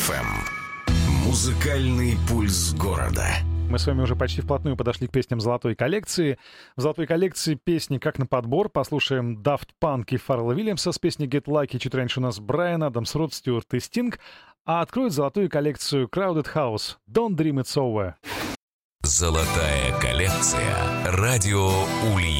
FM. Музыкальный пульс города. Мы с вами уже почти вплотную подошли к песням золотой коллекции. В золотой коллекции песни как на подбор. Послушаем Daft Punk и Фаррелла Вильямса с песней Get Lucky. Чуть раньше у нас Брайан Адамс, Род Стюарт и Стинг. А откроют золотую коллекцию Crowded House. Don't Dream It's Over. Золотая коллекция. Радио Ульяновск.